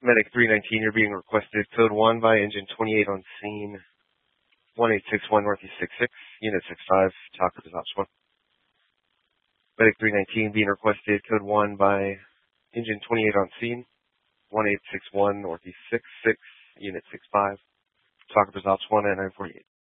Medic 319, you're being requested code 1 by engine 28 on scene. 1861 Northeast 66, unit 65, talk with ops 1. Medic 319 being requested code 1 by engine 28 on scene. 1861 Northeast 66, unit 65, talk with ops 1 at 948.